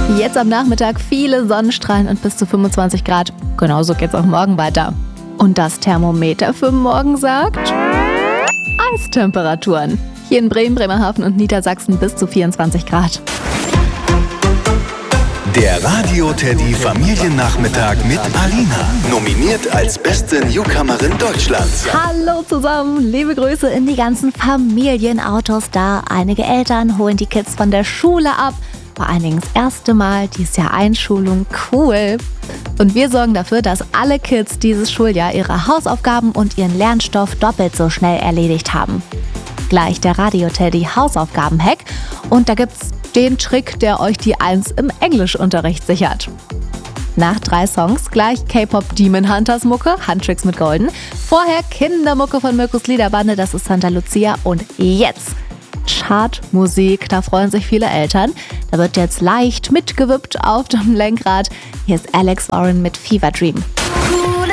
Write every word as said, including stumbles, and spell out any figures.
Jetzt am Nachmittag viele Sonnenstrahlen und bis zu fünfundzwanzig Grad. Genauso geht's auch morgen weiter. Und das Thermometer für morgen sagt Eistemperaturen. Hier in Bremen, Bremerhaven und Niedersachsen bis zu vierundzwanzig Grad. Der Radio Teddy Familiennachmittag mit Alina. Nominiert als beste Newcomerin Deutschlands. Hallo zusammen, liebe Grüße in die ganzen Familienautos da. Einige Eltern holen die Kids von der Schule ab. Bei einigen das erste Mal, dieses Jahr Einschulung, cool. Und wir sorgen dafür, dass alle Kids dieses Schuljahr ihre Hausaufgaben und ihren Lernstoff doppelt so schnell erledigt haben. Gleich der Radio Teddy Hausaufgaben-Hack. Und da gibt's den Trick, der euch die Eins im Englischunterricht sichert. Nach drei Songs gleich K-Pop Demon Hunters Mucke, Handtricks mit Golden. Vorher Kindermucke von Mirkus Liederbande, das ist Santa Lucia. Und jetzt Chartmusik, da freuen sich viele Eltern. Da wird jetzt leicht mitgewippt auf dem Lenkrad. Hier ist Alex Warren mit Fever Dream.